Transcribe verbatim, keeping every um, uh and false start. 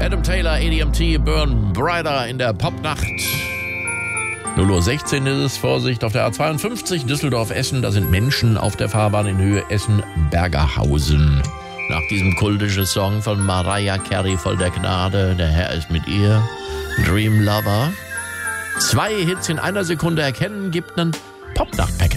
Adam Taylor, A D M T, Burn Brighter in der Popnacht. null Uhr sechzehn ist es, Vorsicht auf der A zweiundfünfzig, Düsseldorf-Essen. Da sind Menschen auf der Fahrbahn in Höhe Essen-Bergerhausen. Nach diesem kultischen Song von Mariah Carey, voll der Gnade, der Herr ist mit ihr, Dream Lover. Zwei Hits in einer Sekunde erkennen, gibt einen Popnacht-Package.